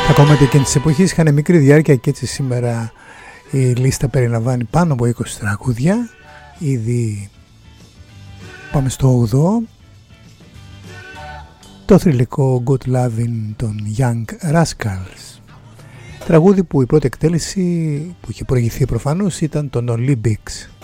Τα κόμματα εκείνης της εποχής είχαν μικρή διάρκεια και έτσι σήμερα η λίστα περιλαμβάνει πάνω από 20 τραγούδια. Ήδη πάμε στο 8ο. Το θρυλικό Good Lovin' των Young Rascals. Τραγούδι που η πρώτη εκτέλεση που είχε προηγηθεί προφανώς ήταν των Olympics.